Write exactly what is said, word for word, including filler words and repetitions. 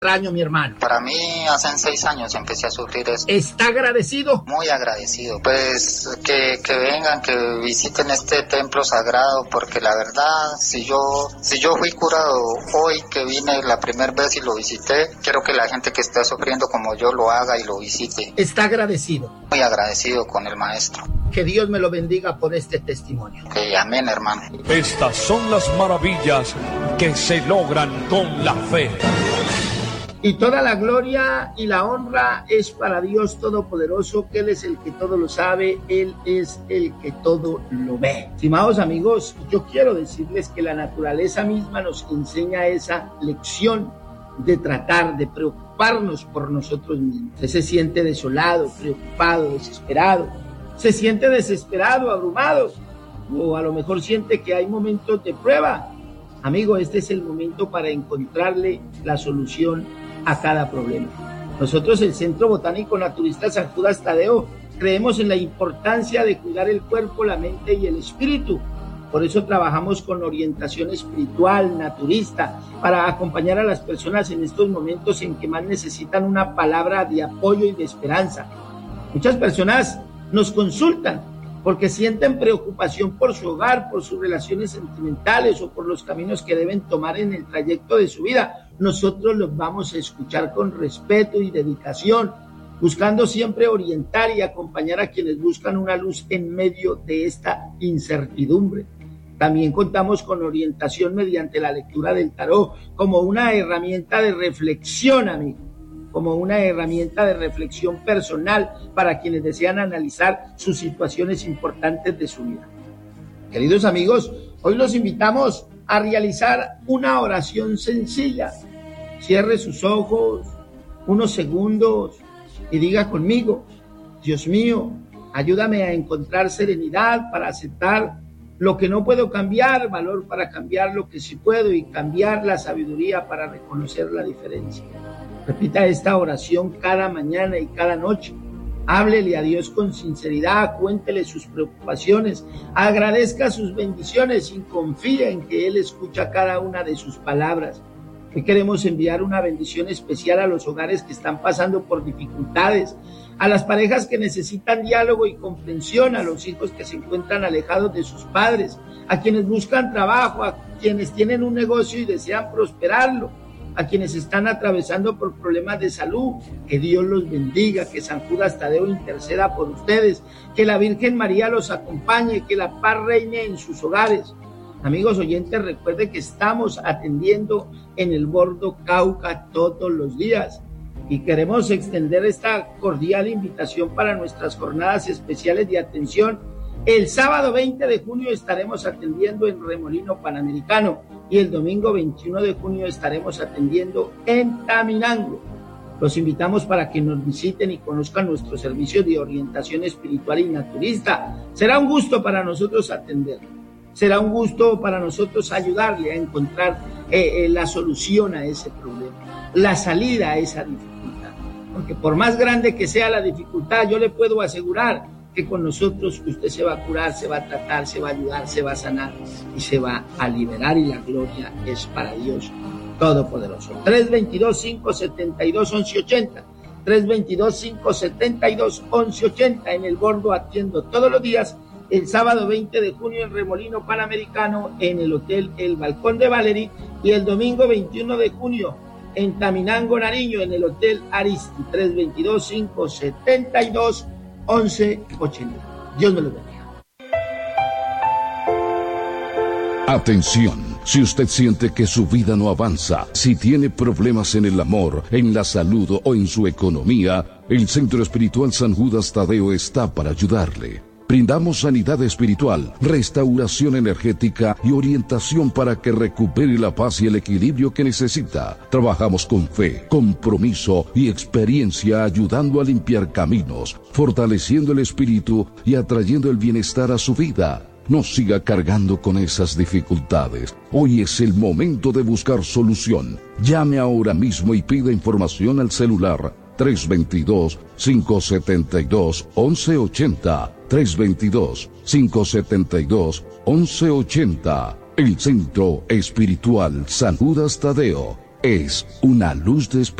Año, mi hermano. Para mí, hace seis años empecé a sufrir eso. ¿Está agradecido? Muy agradecido. Pues que, que vengan, que visiten este templo sagrado, porque la verdad, si yo, si yo fui curado hoy que vine la primera vez y lo visité, quiero que la gente que está sufriendo como yo lo haga y lo visite. ¿Está agradecido? Muy agradecido con el maestro. Que Dios me lo bendiga por este testimonio. Que amén, hermano. Estas son las maravillas que se logran con la fe. Y toda la gloria y la honra es para Dios Todopoderoso, que Él es el que todo lo sabe, Él es el que todo lo ve. Estimados amigos, yo quiero decirles que la naturaleza misma nos enseña esa lección de tratar, de preocuparnos por nosotros mismos. Usted se siente desolado, preocupado, desesperado, se siente desesperado, abrumado, o a lo mejor siente que hay momentos de prueba. Amigo, este es el momento para encontrarle la solución a cada problema. Nosotros, el Centro Botánico Naturista San Judas Tadeo, creemos en la importancia de cuidar el cuerpo, la mente y el espíritu. Por eso trabajamos con orientación espiritual, naturista, para acompañar a las personas en estos momentos en que más necesitan una palabra de apoyo y de esperanza. Muchas personas nos consultan porque sienten preocupación por su hogar, por sus relaciones sentimentales o por los caminos que deben tomar en el trayecto de su vida. Nosotros los vamos a escuchar con respeto y dedicación, buscando siempre orientar y acompañar a quienes buscan una luz en medio de esta incertidumbre. También contamos con orientación mediante la lectura del tarot como una herramienta de reflexión, amigo, como una herramienta de reflexión personal para quienes desean analizar sus situaciones importantes de su vida. Queridos amigos, hoy los invitamos a realizar una oración sencilla. Cierre sus ojos unos segundos y diga conmigo: Dios mío, ayúdame a encontrar serenidad para aceptar lo que no puedo cambiar, valor para cambiar lo que sí puedo y cambiar la sabiduría para reconocer la diferencia. Repita esta oración cada mañana y cada noche. Háblele a Dios con sinceridad, cuéntele sus preocupaciones, agradezca sus bendiciones y confíe en que Él escucha cada una de sus palabras. Hoy queremos enviar una bendición especial a los hogares que están pasando por dificultades, a las parejas que necesitan diálogo y comprensión, a los hijos que se encuentran alejados de sus padres, a quienes buscan trabajo, a quienes tienen un negocio y desean prosperarlo, a quienes están atravesando por problemas de salud. Que Dios los bendiga, que San Judas Tadeo interceda por ustedes, que la Virgen María los acompañe, que la paz reine en sus hogares. Amigos oyentes, recuerden que estamos atendiendo en el Bordo Cauca todos los días y queremos extender esta cordial invitación para nuestras jornadas especiales de atención. El sábado veinte de junio estaremos atendiendo en Remolino Panamericano y el domingo veintiuno de junio estaremos atendiendo en Taminango. Los invitamos para que nos visiten y conozcan nuestros servicios de orientación espiritual y naturista. Será un gusto para nosotros atenderlo. Será un gusto para nosotros ayudarle a encontrar eh, eh, la solución a ese problema, la salida a esa dificultad. Porque por más grande que sea la dificultad, yo le puedo asegurar que con nosotros usted se va a curar, se va a tratar, se va a ayudar, se va a sanar y se va a liberar, y la gloria es para Dios Todopoderoso. tres dos dos, cinco siete dos, once ochenta, tres dos dos, cinco siete dos, once ochenta. En el Bordo atiendo todos los días. El sábado veinte de junio en Remolino Panamericano en el Hotel El Balcón de Valery, y el domingo veintiuno de junio en Taminango, Nariño, en el Hotel Aristi. Tres dos dos, cinco siete dos, once ochenta. Dios me lo bendiga. Atención, si usted siente que su vida no avanza, si tiene problemas en el amor, en la salud o en su economía, el Centro Espiritual San Judas Tadeo está para ayudarle. Brindamos sanidad espiritual, restauración energética y orientación para que recupere la paz y el equilibrio que necesita. Trabajamos con fe, compromiso y experiencia, ayudando a limpiar caminos, fortaleciendo el espíritu y atrayendo el bienestar a su vida. No siga cargando con esas dificultades. Hoy es el momento de buscar solución. Llame ahora mismo y pida información al celular tres dos dos, cinco siete dos, once ochenta. tres dos dos, cinco siete dos, once ochenta. El Centro Espiritual San Judas Tadeo. es una luz de esperanza.